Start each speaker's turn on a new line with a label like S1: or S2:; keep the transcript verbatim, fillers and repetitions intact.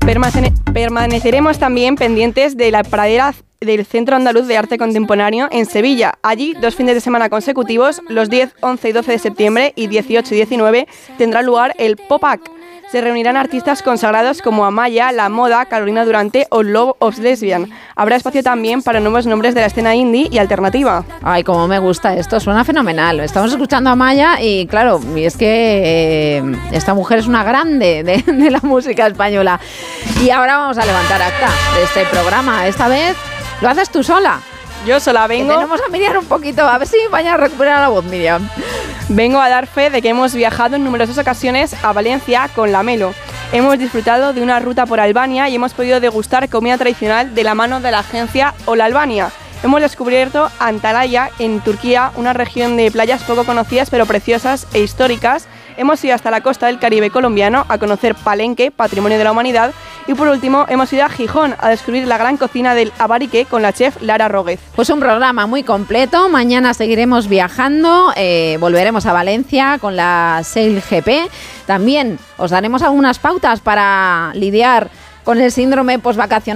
S1: Permane- permaneceremos también pendientes de la pradera del Centro Andaluz de Arte Contemporáneo en Sevilla. Allí, dos fines de semana consecutivos, los diez, once y doce de septiembre y dieciocho y diecinueve, tendrá lugar el Pop-Up. Se reunirán artistas consagrados como Amaya, La Moda, Carolina Durante o Love of Lesbian. Habrá espacio también para nuevos nombres de la escena indie y alternativa.
S2: Ay, cómo me gusta esto, suena fenomenal. Estamos escuchando a Amaya y claro, y es que eh, esta mujer es una grande de, de la música española. Y ahora vamos a levantar acta de este programa. Esta vez lo haces tú sola.
S1: Yo sola vengo...
S2: Que tenemos a Miriam un poquito, a ver si vaya a recuperar la voz, Miriam.
S1: Vengo a dar fe de que hemos viajado en numerosas ocasiones a Valencia con la Melo. Hemos disfrutado de una ruta por Albania y hemos podido degustar comida tradicional de la mano de la agencia Hola Albania. Hemos descubierto Antalya, en Turquía, una región de playas poco conocidas pero preciosas e históricas. Hemos ido hasta la costa del Caribe colombiano a conocer Palenque, Patrimonio de la Humanidad. Y por último, hemos ido a Gijón a descubrir la gran cocina del Abarique con la chef Lara Róguez.
S2: Pues un programa muy completo. Mañana seguiremos viajando, eh, volveremos a Valencia con la Sail G P. También os daremos algunas pautas para lidiar con el síndrome postvacacional